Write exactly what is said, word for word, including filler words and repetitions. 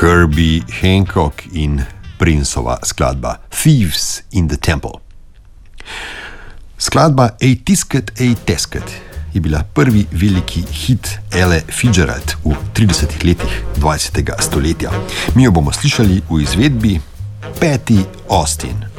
Herbie Hancock in Princeova skladba Thieves in the Temple. Skladba Ej tiskat, ej teskat je bila prvi veliki hit Elle Fitzgerald v tridesetih letih dvajsetega stoletja. Mi jo bomo slišali v izvedbi Patti Austin.